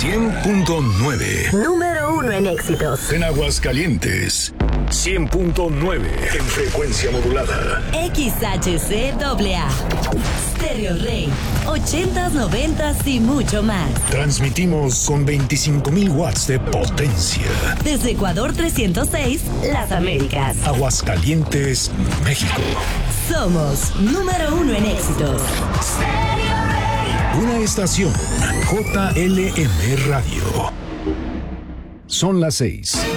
100.9. Número 1 en éxitos. En Aguascalientes, 100.9 en frecuencia modulada. XHCAA. Stereo Rey. 80s, 90s y mucho más. Transmitimos con 25,000 watts de potencia. Desde Ecuador 306, Las Américas. Aguascalientes, México. Somos número 1 en éxitos. Una estación JLM Radio. Son las 6